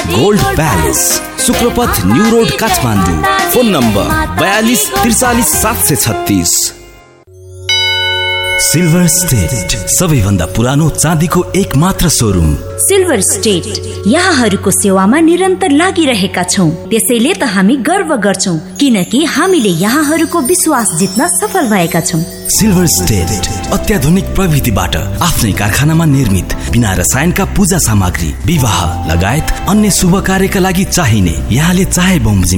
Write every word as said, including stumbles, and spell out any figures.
Gold palace, शुक्रपथ new road Kathmandu. Phone number बयालीस त्रिचालीस सात सय छत्तीस। सिल्भर स्टेट, सबैभन्दा पुरानो चाँदीको एक मात्र सोरुम। सिल्भर स्टेट, यहाँहरूको सेवामा निरन्तर लागिरहेका छौँ। त्यसैले त हामी गर्व गर्छौँ, किनकि हामीले यहाँहरूको विश्वास जित्न सफल भएका छौँ। सिल्भर स्टेट अत्याधुनिक प्रविधिबाट आफ्नै कारखानामा निर्मित बिना रसायनका पूजा सामग्री, विवाह लगायत अन्य शुभ कार्यका लागि चाहिने यहाँले चाहे बमोजिम